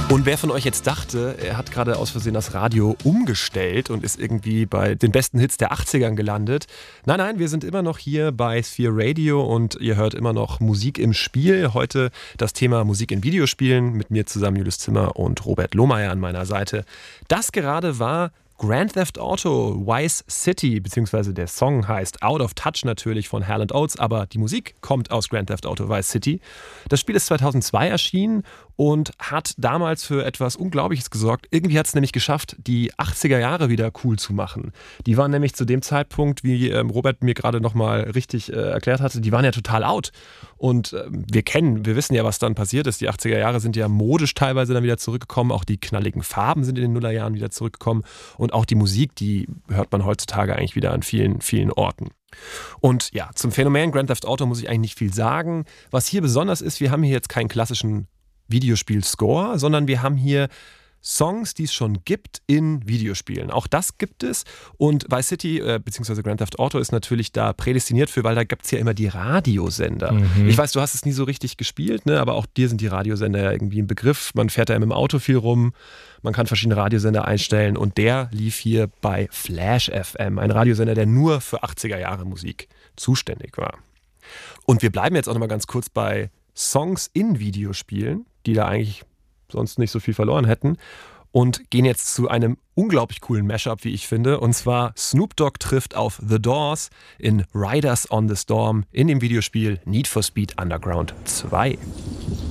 Und wer von euch jetzt dachte, er hat gerade aus Versehen das Radio umgestellt und ist irgendwie bei den besten Hits der 80ern gelandet. Nein, wir sind immer noch hier bei Sphere Radio und ihr hört immer noch Musik im Spiel. Heute das Thema Musik in Videospielen mit mir zusammen, Julius Zimmer und Robert Lohmeier an meiner Seite. Das gerade war Grand Theft Auto Vice City, beziehungsweise der Song heißt Out of Touch natürlich von Hal & Oates, aber die Musik kommt aus Grand Theft Auto Vice City. Das Spiel ist 2002 erschienen und hat damals für etwas Unglaubliches gesorgt. Irgendwie hat es nämlich geschafft, die 80er Jahre wieder cool zu machen. Die waren nämlich zu dem Zeitpunkt, wie Robert mir gerade nochmal richtig erklärt hatte, die waren ja total out. Und wir wissen ja, was dann passiert ist. Die 80er Jahre sind ja modisch teilweise dann wieder zurückgekommen. Auch die knalligen Farben sind in den Nullerjahren wieder zurückgekommen. Und auch die Musik, die hört man heutzutage eigentlich wieder an vielen, vielen Orten. Und ja, zum Phänomen Grand Theft Auto muss ich eigentlich nicht viel sagen. Was hier besonders ist, wir haben hier jetzt keinen klassischen Videospiel-Score, sondern wir haben hier Songs, die es schon gibt in Videospielen. Auch das gibt es. Und Vice City bzw. Grand Theft Auto ist natürlich da prädestiniert für, weil da gibt es ja immer die Radiosender. Ich weiß, du hast es nie so richtig gespielt, ne? Aber auch dir sind die Radiosender ja irgendwie ein Begriff. Man fährt da im Auto viel rum, man kann verschiedene Radiosender einstellen und der lief hier bei Flash FM, ein Radiosender, der nur für 80er Jahre Musik zuständig war. Und wir bleiben jetzt auch nochmal ganz kurz bei Songs in Videospielen, die da eigentlich sonst nicht so viel verloren hätten. Und gehen jetzt zu einem unglaublich coolen Mashup, wie ich finde. Und zwar Snoop Dogg trifft auf The Doors in Riders on the Storm in dem Videospiel Need for Speed Underground 2.